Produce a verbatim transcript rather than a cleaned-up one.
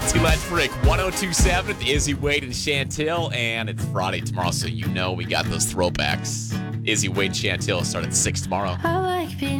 Too Much Freak one oh two point seven with Izzy, Wade, and Chantil. And it's Friday tomorrow, so you know we got those throwbacks. Izzy, Wade, and Chantil start at six tomorrow. I like being